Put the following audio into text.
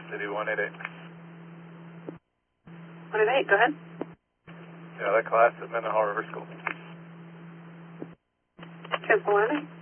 City 188. 188, go ahead. Yeah, that class at Mendenhall River School. Cancel landing.